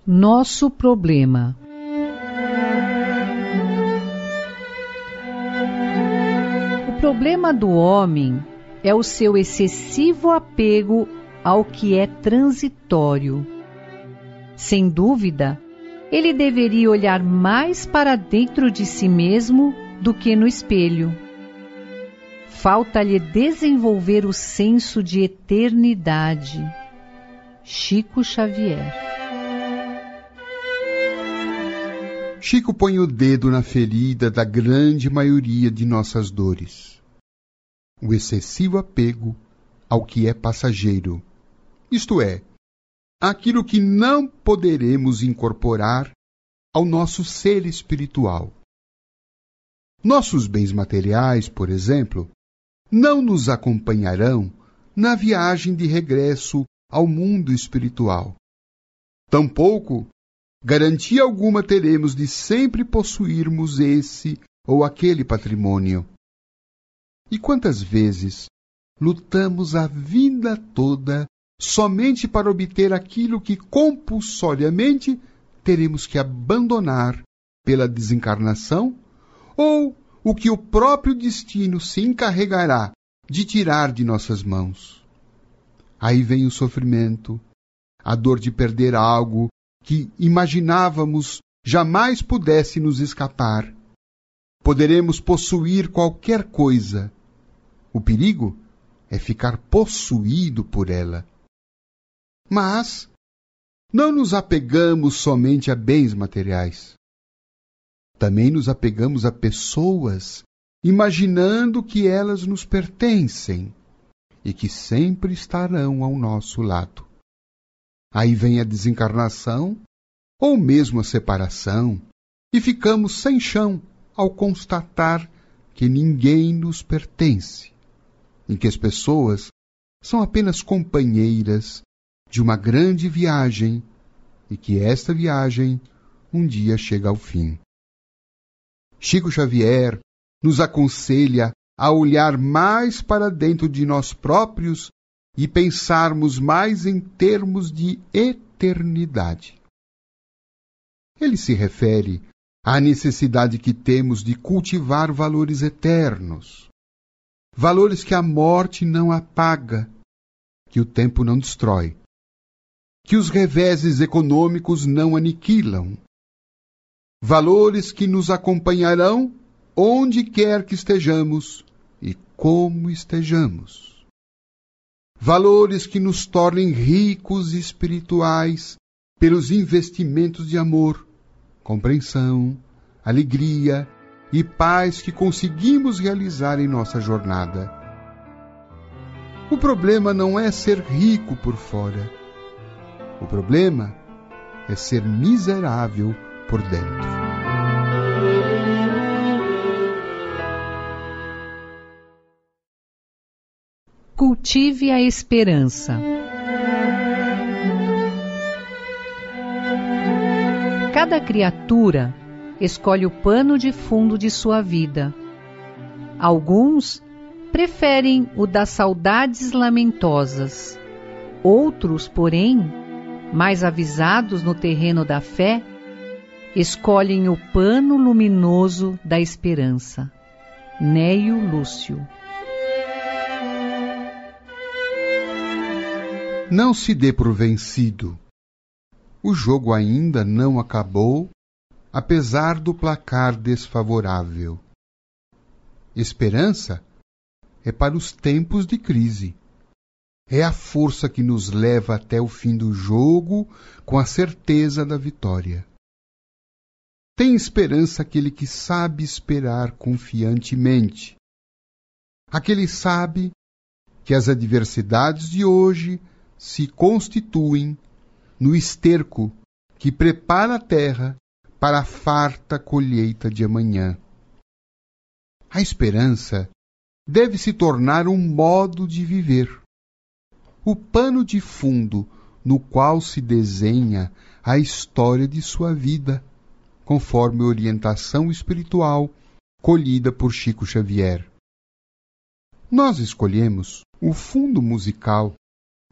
Nosso problema. O problema do homem é o seu excessivo apego ao que é transitório. Sem dúvida, ele deveria olhar mais para dentro de si mesmo do que no espelho. Falta-lhe desenvolver o senso de eternidade. Chico Xavier. Chico põe o dedo na ferida da grande maioria de nossas dores. O excessivo apego ao que é passageiro, isto é, aquilo que não poderemos incorporar ao nosso ser espiritual. Nossos bens materiais, por exemplo, não nos acompanharão na viagem de regresso ao mundo espiritual. Tampouco garantia alguma teremos de sempre possuirmos esse ou aquele patrimônio. E quantas vezes lutamos a vida toda somente para obter aquilo que compulsoriamente teremos que abandonar pela desencarnação, ou o que o próprio destino se encarregará de tirar de nossas mãos. Aí vem o sofrimento, a dor de perder algo que imaginávamos jamais pudesse nos escapar. Poderemos possuir qualquer coisa. O perigo é ficar possuído por ela. Mas não nos apegamos somente a bens materiais. Também nos apegamos a pessoas, imaginando que elas nos pertencem e que sempre estarão ao nosso lado. Aí vem a desencarnação, ou mesmo a separação, e ficamos sem chão ao constatar que ninguém nos pertence, em que as pessoas são apenas companheiras de uma grande viagem e que esta viagem um dia chega ao fim. Chico Xavier nos aconselha a olhar mais para dentro de nós próprios e pensarmos mais em termos de eternidade. Ele se refere à necessidade que temos de cultivar valores eternos, valores que a morte não apaga, que o tempo não destrói, que os reveses econômicos não aniquilam, valores que nos acompanharão onde quer que estejamos e como estejamos. Valores que nos tornem ricos e espirituais pelos investimentos de amor, compreensão, alegria e paz que conseguimos realizar em nossa jornada. O problema não é ser rico por fora. O problema é ser miserável por dentro. Cultive a esperança. Cada criatura escolhe o pano de fundo de sua vida. Alguns preferem o das saudades lamentosas. Outros, porém, mais avisados no terreno da fé, escolhem o pano luminoso da esperança. Neio Lúcio. Não se dê por vencido. O jogo ainda não acabou, apesar do placar desfavorável. Esperança é para os tempos de crise. É a força que nos leva até o fim do jogo com a certeza da vitória. Tem esperança aquele que sabe esperar confiantemente. Aquele sabe que as adversidades de hoje se constituem no esterco que prepara a terra para a farta colheita de amanhã. A esperança deve se tornar um modo de viver. O pano de fundo no qual se desenha a história de sua vida, conforme a orientação espiritual colhida por Chico Xavier. Nós escolhemos o fundo musical